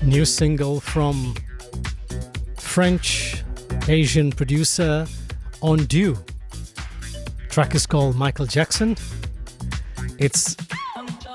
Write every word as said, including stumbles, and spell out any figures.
New single from French Asian producer Ondu. Track is called Michael Jackson. It's